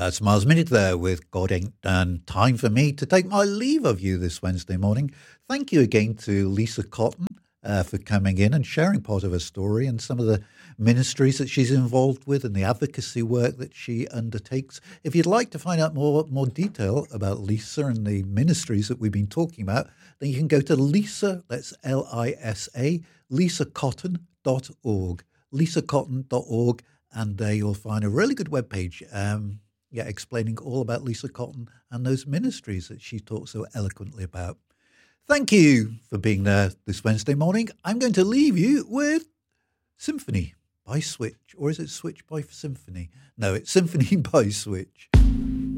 That's Miles Minute there with God Ain't Done. Time for me to take my leave of you this Wednesday morning. Thank you again to Lisa Cotton for coming in and sharing part of her story and some of the ministries that she's involved with and the advocacy work that she undertakes. If you'd like to find out more detail about Lisa and the ministries that we've been talking about, then you can go to Lisa, that's L-I-S-A, lisacotton.org, lisacotton.org, and you'll find a really good webpage explaining all about Lisa Cotton and those ministries that she talks so eloquently about. Thank you for being there this Wednesday morning. I'm going to leave you with Symphony by Switch. Or is it Switch by Symphony? No, it's Symphony by Switch.